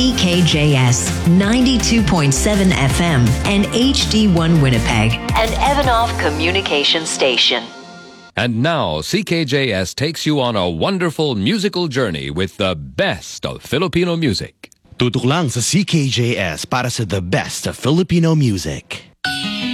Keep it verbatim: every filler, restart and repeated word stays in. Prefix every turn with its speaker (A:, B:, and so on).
A: C K J S ninety-two point seven F M and H D one Winnipeg, an Evanoff Communication Station.
B: And now, C K J S takes you on a wonderful musical journey with the best of Filipino music.
C: Tutok lang sa C K J S para sa the best of Filipino music.